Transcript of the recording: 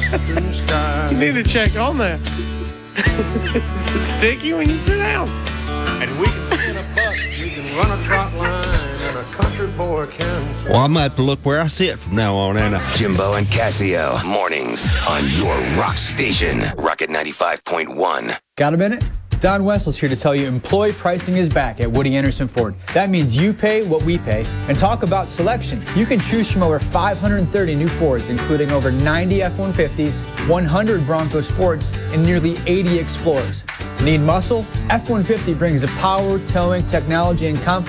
You need to check on that. Is it sticky when you sit down? And we can spin a buck, we can run a trot line, and a country boy can swim. Well, I'm going to have to look where I sit from now on, ain't I? Jimbo and Casio, mornings on your rock station, Rocket 95.1. Got a minute? Don Wessel's here to tell you employee pricing is back at Woody Anderson Ford. That means you pay what we pay. And talk about selection. You can choose from over 530 new Fords, including over 90 F-150s, 100 Bronco Sports, and nearly 80 Explorers. Need muscle? F-150 brings the power, towing, technology, and comfort